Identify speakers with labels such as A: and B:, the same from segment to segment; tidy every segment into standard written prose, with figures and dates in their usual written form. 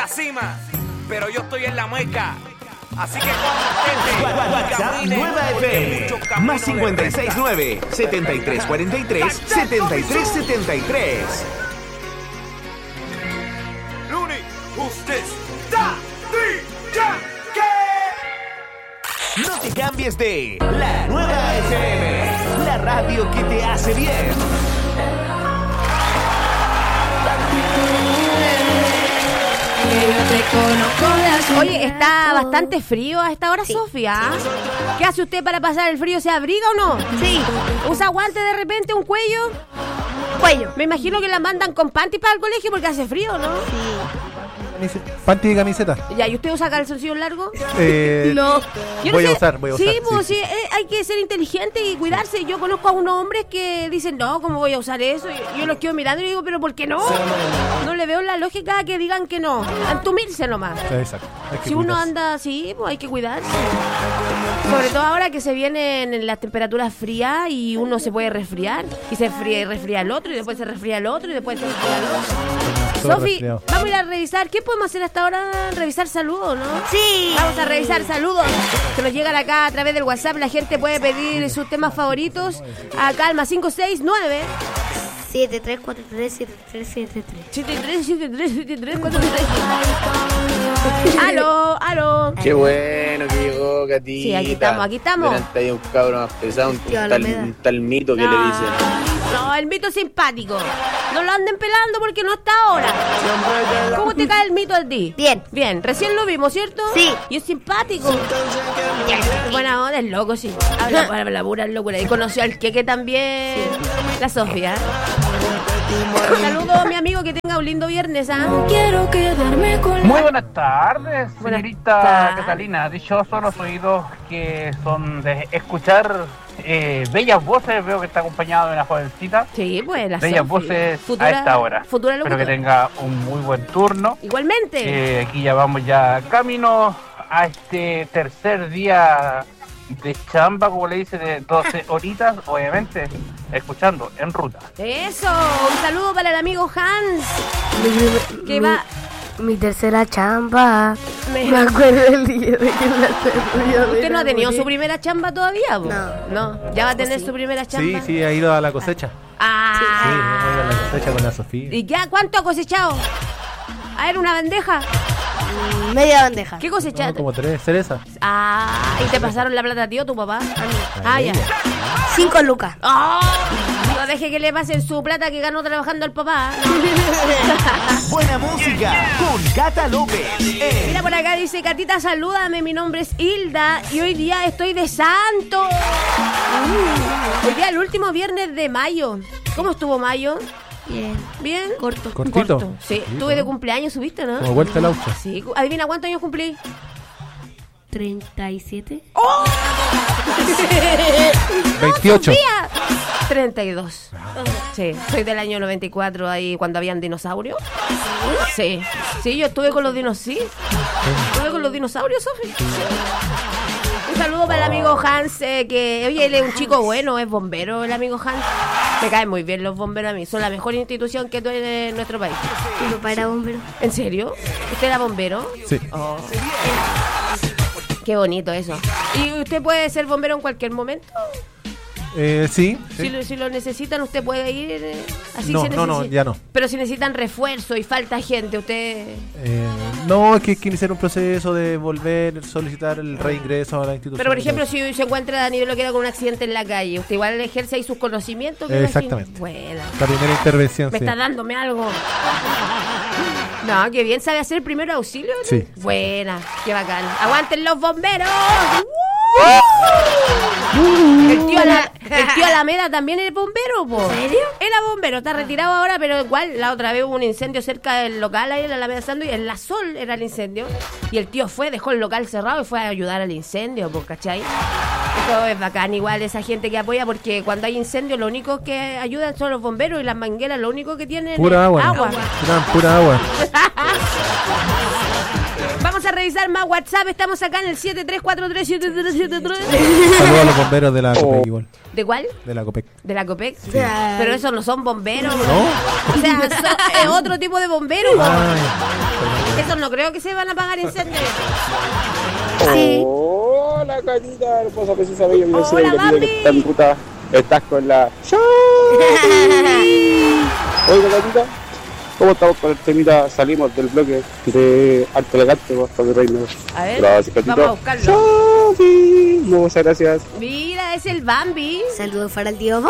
A: cima, pero yo estoy en la meca. Así que
B: WhatsApp Nueva FM más 569 7343 7373.
A: Luni, usted está
B: No te cambies de La Nueva FM, la radio que te hace bien.
C: Oye, está bastante frío a esta hora, sí, Sofía. Sí. ¿Qué hace usted para pasar el frío? ¿Se abriga o no?
D: Sí.
C: ¿Usa guante de repente, un cuello?
D: Cuello.
C: Me imagino que la mandan con panty para el colegio porque hace frío, ¿no?
D: Sí.
E: Panty y camiseta.
C: Ya, ¿y usted usa calzoncillos largos?
E: No. Voy a usar.
C: Sí, pues sí, hay que ser inteligente y cuidarse. Yo conozco a unos hombres que dicen, no, ¿cómo voy a usar eso? Yo los quedo mirando y digo, ¿pero por qué no? No le veo la lógica a que digan que no. Entumirse nomás.
E: Exacto.
C: Si uno anda así, pues hay que cuidarse. Sobre todo ahora que se vienen las temperaturas frías y uno se puede resfriar. Y se resfría el otro, y después se resfría el otro, y después se resfría el otro. Sofi, vamos a ir a revisar. ¿Qué podemos hacer hasta ahora? Revisar saludos, ¿no?
D: Sí.
C: Vamos a revisar saludos que nos llegan acá a través del WhatsApp. La gente puede pedir sus temas favoritos. Acá al más 569
D: 7343
C: 7343 Aló.
F: Qué bueno que llegó Catita.
C: Sí, aquí estamos.
F: Delante hay un cabrón más pesado, un tal Mito que le dicen.
C: No, el Mito es simpático. No lo anden pelando porque no está ahora. ¿Cómo te cae el Mito al ti? Bien, recién lo vimos, ¿cierto?
D: Sí.
C: Y es simpático. Buena onda, es loco, sí. Habla pura locura. Y conoció al Queque también. Sí. La Sofía. Saludos, mi amigo, que tenga un lindo viernes, ¿ah?
G: Quiero quedarme con...
H: Muy buenas tardes, señorita
C: tardes.
H: Catalina. Dichosos los oídos que son de escuchar bellas voces. Veo que está acompañado de una jovencita.
C: Sí, pues la
H: bellas
C: Sofi.
H: voces
C: Futura,
H: a esta hora.
C: Futura
H: Espero
C: locutora.
H: que tenga un muy buen turno.
C: Igualmente.
H: Aquí ya vamos ya camino a este tercer día de chamba, como le dice, de 12 horitas, obviamente, escuchando en ruta.
C: Eso, un saludo para el amigo Hans. Que va...
D: Mi tercera chamba. Me acuerdo el día de que la terminó.
C: ¿Usted no ha tenido su primera chamba todavía? ¿Vos?
D: No.
C: ¿Ya va a tener su primera chamba?
E: Sí, ha ido a la cosecha. Sí, ha ido a la cosecha con la Sofía.
C: ¿Y ya cuánto ha cosechado? A ver, una bandeja.
D: Media bandeja.
C: ¿Qué cosechaste?
E: No, como 3 cerezas.
C: ¿Y te pasaron la plata a tío, tu papá? Ya.
D: 5 lucas.
C: No deje que le pasen su plata que ganó trabajando el papá.
B: Buena música con Cata López.
C: Mira, por acá dice, Catita, salúdame, mi nombre es Hilda y hoy día estoy de santo. Hoy día el último viernes de mayo. ¿Cómo estuvo mayo? Bien.
E: Cortito.
C: Sí, tuve de cumpleaños, ¿subiste, no?
E: Como vuelta a la hucha.
C: Sí, adivina cuántos años cumplí.
D: 37.
C: ¡Oh!
E: 28.
C: 32. Sí, soy del año 94, ahí cuando habían dinosaurios. Sí, yo estuve con los dinosaurios. Estuve con los dinosaurios, Sofi. Un saludo para el amigo Hans, que, oye, él es un chico bueno, es bombero el amigo Hans. Me caen muy bien los bomberos a mí, son la mejor institución que tiene nuestro país.
D: Mi papá era bombero.
C: ¿En serio? ¿Usted era bombero?
E: Sí.
C: Oh. Qué bonito eso. ¿Y usted puede ser bombero en cualquier momento?
E: Sí.
C: Si lo necesitan, usted puede ir así.
E: No, ya no.
C: Pero si necesitan refuerzo y falta gente, usted...
E: No, es que hay que iniciar un proceso de volver, solicitar el reingreso a la institución.
C: Pero por ejemplo, si se encuentra Daniel lo que era con un accidente en la calle, usted igual ejerce ahí sus conocimientos.
E: Exactamente.
C: Buena.
E: La primera intervención,
C: Me está dándome algo. No, qué bien, ¿sabe hacer el primer auxilio? ¿No?
E: Sí.
C: Buena, qué bacán. ¡Aguanten los bomberos! El tío Alameda también es bombero, po.
D: ¿En serio?
C: Era bombero, está retirado ahora, pero igual la otra vez hubo un incendio cerca del local ahí en la Alameda Sándwich, en La Sol era el incendio, y el tío dejó el local cerrado y fue a ayudar al incendio, po, ¿cachai? Eso es bacán, igual esa gente que apoya, porque cuando hay incendio lo único que ayudan son los bomberos y las mangueras lo único que tienen
E: pura
C: es
E: agua. Pura agua.
C: Vamos a revisar más WhatsApp. Estamos acá en el 73437373.
E: Saludos a los bomberos de la COPEC igual.
C: ¿De cuál?
E: De la COPEC.
C: ¿De la COPEC?
E: Sí.
C: Pero esos no son bomberos.
E: ¿No?
C: O sea, es otro tipo de bomberos. esos no creo que se van a apagar incendios.
D: Sí.
F: Hola, Catita, hermosa, preciosa, bella. Mi
C: Hola,
F: vecina,
C: Bambi.
F: que está en puta. Estás con la... Oiga, Catita, ¿cómo estamos con el temita? Salimos del bloque de Arte Elegante, hasta mi reino.
C: A ver,
F: Gracias, Catita.
C: vamos a buscarlo.
F: Sofi, muchas gracias.
C: Mira, es el Bambi.
D: Saludos para el tío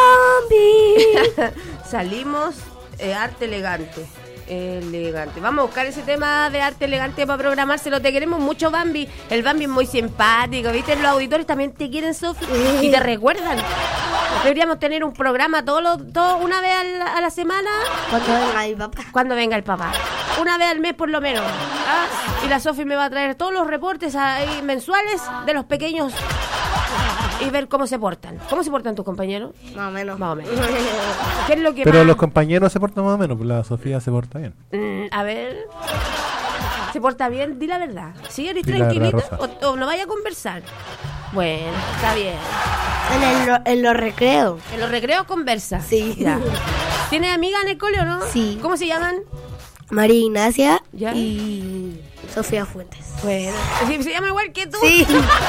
D: Bambi.
C: Salimos Arte Elegante. Vamos a buscar ese tema de Arte Elegante para programárselo. Te queremos mucho, Bambi. El Bambi es muy simpático, ¿viste? Los auditores también te quieren, Sofi, y te recuerdan. Deberíamos tener un programa una vez a la semana.
D: Cuando venga mi papá.
C: Cuando venga el papá. Una vez al mes por lo menos. ¿Ah? Y la Sofi me va a traer todos los reportes ahí mensuales de los pequeños y ver cómo se portan. ¿Cómo se portan tus compañeros?
D: Más o menos.
C: Más o menos. ¿Qué es lo que
E: Pero
C: más?
E: los compañeros se portan más o menos, pues la Sofía se porta bien.
C: A ver. ¿Se porta bien? Di la verdad. ¿Sí? ¿Eres
E: Di la verdad,
C: tranquilita?
E: Rosa.
C: O no vaya a conversar? Bueno, está bien.
D: En los recreos.
C: En los recreos conversa.
D: Sí.
C: Ya. ¿Tienes amigas en el cole o no?
D: Sí.
C: ¿Cómo se llaman?
D: María Ignacia
C: ¿Ya?
D: y Sofía Fuentes.
C: Bueno. ¿Se llama igual que tú?
D: Sí.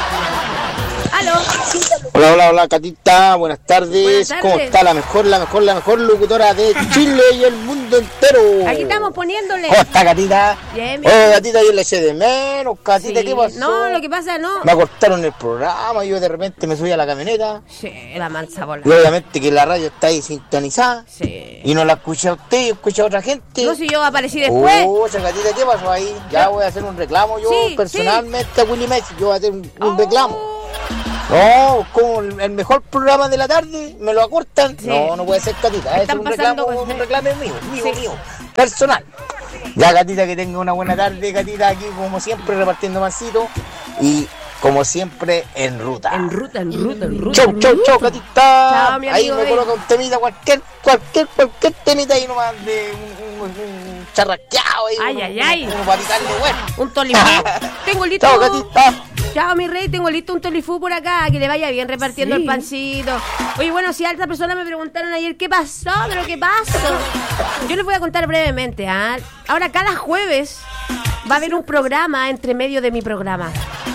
C: ¿Aló?
F: Hola, Catita, buenas tardes.
C: Buenas tardes.
F: ¿Cómo está la mejor locutora de Chile y el mundo entero?
C: Aquí estamos poniéndole.
F: ¿Cómo está, Catita?
C: Bien, bien.
F: Oye, Catita, yo le eché de menos. Catita,
C: Sí.
F: ¿qué pasó?
C: No, lo que pasa no.
F: Me cortaron el programa, yo de repente me subí a la camioneta
C: Sí, la mansa bola.
F: y obviamente que la radio está ahí sintonizada
C: Sí.
F: y no la escuché a usted, yo escuché a otra gente.
C: No, si yo aparecí después.
F: Catita, ¿qué pasó ahí? Ya voy a hacer un reclamo yo
C: Sí,
F: personalmente a Willy Messi, yo voy a hacer un
C: Oh.
F: reclamo. No, como el mejor programa de la tarde, me lo acortan.
C: Sí.
F: No puede ser, Catita. Es
C: Están
F: un
C: pasando
F: reclamo,
C: cosas.
F: un reclamo mío,
C: Sí.
F: personal. Ya, Catita, que tenga una buena tarde, Catita, aquí como siempre repartiendo mancito y como siempre en ruta.
C: En ruta.
F: Chau, Catita.
C: Chao, mi
F: Ahí
C: amigo,
F: me coloca un temita, cualquier temita ahí nomás de un charrasqueado ahí.
C: Ay.
F: Como para picarle, bueno.
C: Un tolifú. Tengo listo.
F: Chao, Catita.
C: Chao, mi rey, tengo listo un tolifú por acá, que le vaya bien repartiendo el pancito. Oye, bueno, si altas personas me preguntaron ayer qué pasó, pero qué pasó. Yo les voy a contar brevemente, ¿ah? Ahora, cada jueves va a haber un programa entre medio de mi programa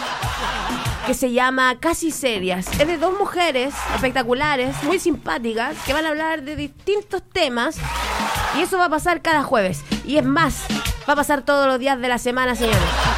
C: que se llama Casi Serias. Es de dos mujeres espectaculares, muy simpáticas, que van a hablar de distintos temas. Y eso va a pasar cada jueves. Y es más, va a pasar todos los días de la semana, señores.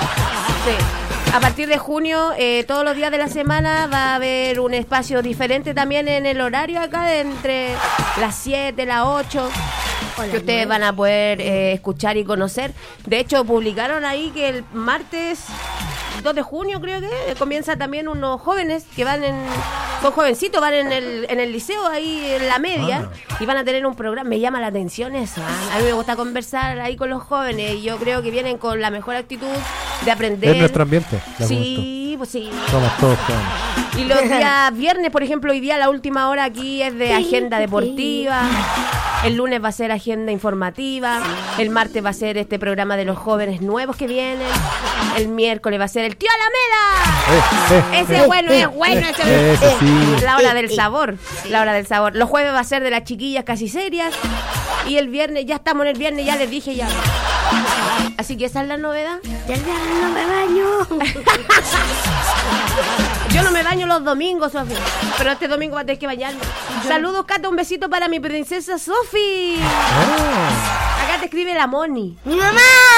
C: Sí. A partir de junio, todos los días de la semana va a haber un espacio diferente también en el horario acá, de entre las 7, las 8, que ustedes van a poder escuchar y conocer. De hecho, publicaron ahí que el martes 2 de junio, creo que, comienza también unos jóvenes que son jovencitos, van en el liceo, ahí en la media, y van a tener un programa. Me llama la atención eso, ¿eh? A mí me gusta conversar ahí con los jóvenes, y yo creo que vienen con la mejor actitud de aprender.
E: Es nuestro ambiente. la
C: Sí, pues sí.
E: juventud. Somos todos jóvenes.
C: Y los días viernes, por ejemplo, hoy día la última hora aquí es de agenda deportiva. El lunes va a ser agenda informativa. El martes va a ser este programa de los jóvenes nuevos que vienen. El miércoles va a ser el tío Alameda. Ese es bueno, es bueno.
E: Ese sí.
C: La hora del sabor. La hora del sabor. Los jueves va a ser de las chiquillas Casi Serias. Y el viernes, ya estamos en el viernes, ya les dije ya. Así que esa es la novedad.
D: Ya el viernes no me baño.
C: Yo no me baño los domingos, Sofi, pero este domingo va a tener que bañarme. Saludos, Cata, un besito para mi princesa Sofi. Acá te escribe la Moni.
D: ¡Mi mamá!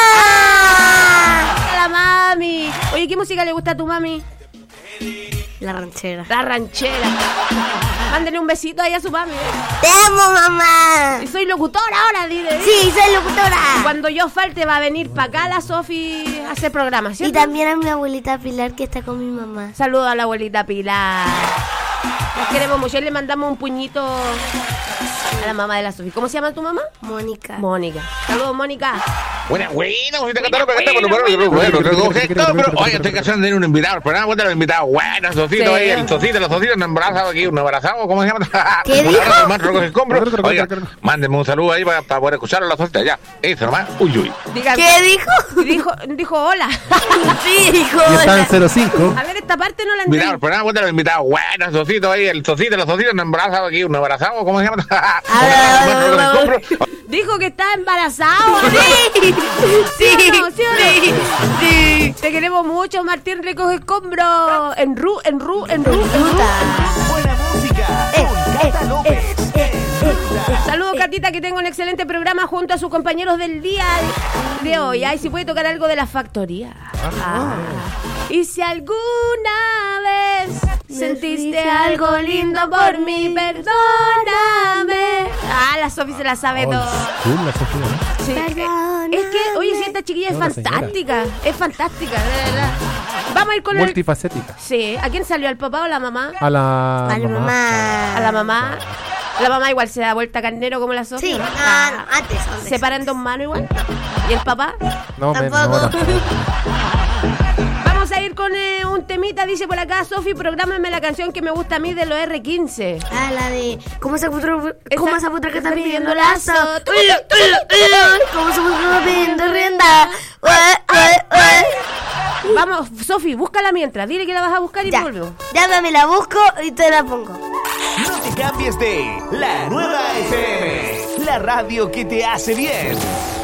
C: La mami. Oye, ¿qué música le gusta a tu mami?
D: La ranchera.
C: La ranchera. Mándale un besito ahí a su mami.
D: ¡Te amo, mamá!
C: Y soy locutora ahora, dile.
D: Sí, soy locutora.
C: Cuando yo falte va a venir para acá la Sofi a hacer programas,
D: Y
C: ¿cierto?
D: también a mi abuelita Pilar, que está con mi mamá.
C: Saludos a la abuelita Pilar. Las queremos mucho. Y le mandamos un puñito a la mamá de la Sofi. ¿Cómo se llama tu mamá?
D: Mónica.
C: Mónica. Saludos, Mónica.
I: Buena, cosita Cataro, pero oye, estoy cansado de tener un invitado al programa, cuéntale un invitado, bueno, Socito, ahí, el Socito, los Socitos, un embarazo aquí, un embarazo, ¿cómo se llama?
D: ¿Qué
I: Un
D: dijo?
I: abrazo, hermano, recoge el compro. Oiga, mándenme un saludo ahí para poder escucharlo a la Socita, ya, eso nomás, uy.
D: ¿Qué dijo?
C: Dijo hola.
D: Sí, dijo.
E: Y está en 05.
C: A ver, esta parte no la
I: Invitado al
C: entendí.
I: programa, cuéntale un invitado, bueno, Socito, ahí, el Socito, los Socitos, un embarazo aquí, un embarazo, ¿cómo se llama?
C: Dijo que está embarazado.
D: Sí.
C: ¿Sí o no? Sí. Te queremos mucho, Martín Recoge Escombros. En Ruta.
B: Buena música con Cata López.
C: Saludos, Catita, que tengo un excelente programa junto a sus compañeros del día de hoy. Ay, si puede tocar algo de la factoría. Y si alguna vez sentiste algo lindo por mí, perdóname. La Sofi se la sabe todo.
E: La Sofi, ¿no?
C: Sí. Es que, oye, si esta chiquilla es fantástica. Es fantástica, de verdad. Vamos a ir con
E: multifacética.
C: Sí. ¿A quién salió? ¿Al papá o a la mamá?
E: A la mamá.
C: A la mamá. La mamá igual se da vuelta carnero como la Sofi.
D: Sí, antes.
C: ¿Se paran dos manos igual? ¿Y el papá?
E: No,
D: Tampoco.
C: Vamos a ir con un temita, dice por acá, Sofi, prográmame la canción que me gusta a mí de los R15.
D: La de ¿Cómo esa putra que está pidiendo
C: lazo?
D: ¿Cómo esa putra pidiendo rienda?
C: Vamos, Sofi, búscala mientras. Dile que la vas a buscar y volvemos.
D: Ya me la busco y te la pongo.
B: No te cambies de La Nueva FM, la radio que te hace bien.